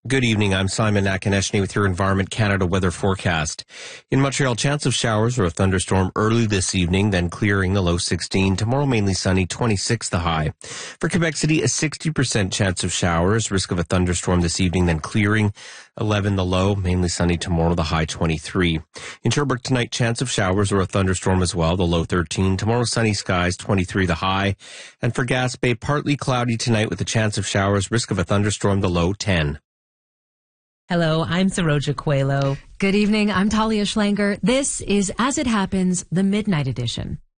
Good evening. I'm Simon Nakaneshny with your Environment Canada weather forecast. In Montreal, chance of showers or a thunderstorm early this evening, then clearing, the low 16. Tomorrow, mainly sunny, 26 the high. For Quebec City, a 60% chance of showers, risk of a thunderstorm this evening, then clearing, 11 the low, mainly sunny tomorrow, the high 23. In Sherbrooke tonight, chance of showers or a thunderstorm as well, the low 13. Tomorrow, sunny skies, 23 the high. And for Gaspé, partly cloudy tonight with a chance of showers, risk of a thunderstorm, the low 10. Hello, I'm Saroja Coelho. Good evening, I'm Talia Schlanger. This is As It Happens, the Midnight Edition.